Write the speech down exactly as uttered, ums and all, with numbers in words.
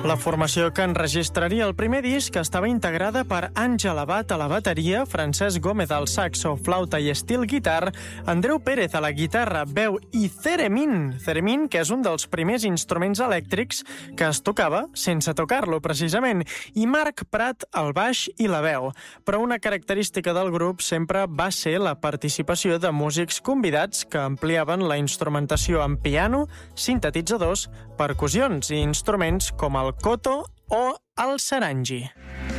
La formació que enregistraria el primer disc estava integrada per Àngel Abat a la bateria, Francesc Gómez al saxo, flauta i estil guitar, Andreu Pérez a la guitarra, veu i theremin, theremin, que és un dels primers instruments elèctrics que es tocava sense tocar-lo, precisament, i Marc Prat al baix i la veu. Però una característica del grup sempre va ser la participació de músics convidats que ampliaven la instrumentació amb piano, sintetitzadors, percussions i instruments com el koto o el sarangi.